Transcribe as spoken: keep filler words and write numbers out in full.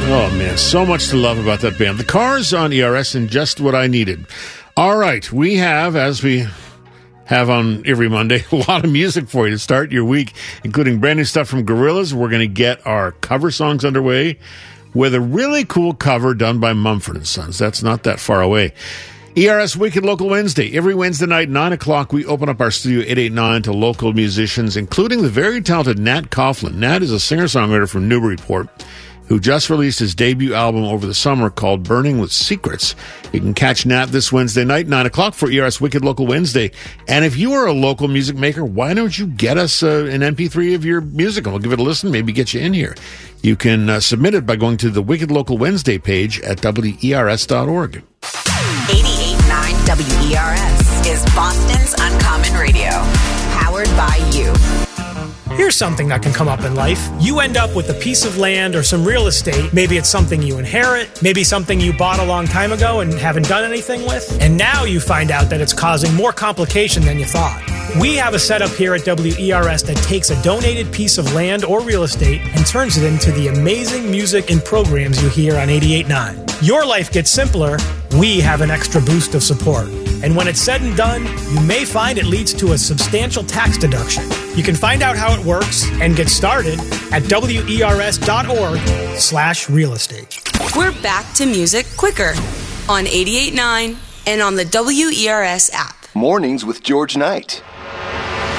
Oh, man, so much to love about that band. The Cars on E R S and just what I needed. All right, we have, as we have on every Monday, a lot of music for you to start your week, including brand new stuff from Gorillaz. We're going to get our cover songs underway with a really cool cover done by Mumford and Sons. That's not that far away. E R S Wicked Local Wednesday. Every Wednesday night, nine o'clock, we open up our studio eight eighty-nine to local musicians, including the very talented Nat Coughlin. Nat is a singer-songwriter from Newburyport who just released his debut album over the summer called Burning with Secrets. You can catch Nat this Wednesday night, nine o'clock for E R S Wicked Local Wednesday. And if you are a local music maker, why don't you get us uh, an M P three of your music and we'll give it a listen, maybe get you in here. You can uh, submit it by going to the Wicked Local Wednesday page at W E R S dot org. eighty-eight point nine W E R S is Boston's Uncommon Radio, powered by you. Here's something that can come up in life. You end up with a piece of land or some real estate. Maybe it's something you inherit, maybe something you bought a long time ago and haven't done anything with. And now you find out that it's causing more complication than you thought. We have a setup here at W E R S that takes a donated piece of land or real estate and turns it into the amazing music and programs you hear on eighty-eight point nine. Your life gets simpler. We have an extra boost of support. And when it's said and done, you may find it leads to a substantial tax deduction. You can find out how it works and get started at W E R S dot org slash real estate. We're back to music quicker on eighty-eight point nine and on the W E R S app. Mornings with George Knight.